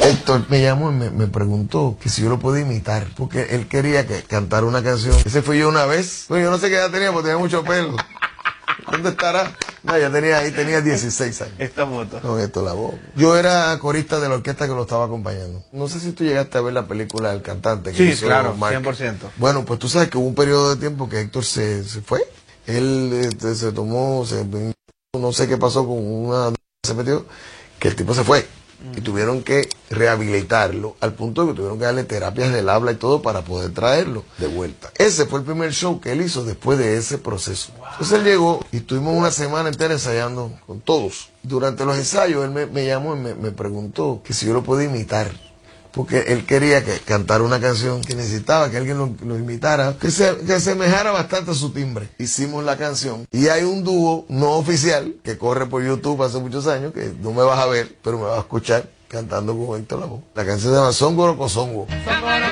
Héctor me llamó y me preguntó que si yo lo podía imitar, porque él quería que cantara una canción. Ese fui yo una vez. Bueno, yo no sé qué edad tenía, porque tenía mucho pelo. ¿Dónde estará? No, yo tenía 16 años. Esta foto. Con esto la voz. Yo era corista de la orquesta que lo estaba acompañando. No sé si tú llegaste a ver la película del cantante. Que Sí, claro, 100%. Bueno, pues tú sabes que hubo un periodo de tiempo que Héctor se fue. Él se tomó, no sé qué pasó con una... Se metió, que el tipo se fue. Y tuvieron que rehabilitarlo al punto de que tuvieron que darle terapias del habla y todo para poder traerlo de vuelta. Ese fue el primer show que él hizo después de ese proceso. Entonces él llegó y estuvimos una semana entera ensayando con todos. Durante los ensayos él me llamó y me preguntó que si yo lo podía imitar. Porque él quería que cantara una canción que necesitaba que alguien lo imitara, que semejara bastante a su timbre. Hicimos la canción y hay un dúo no oficial que corre por YouTube hace muchos años, que no me vas a ver, pero me vas a escuchar cantando con Héctor Lavoe. La canción se llama Songo Loco Songo.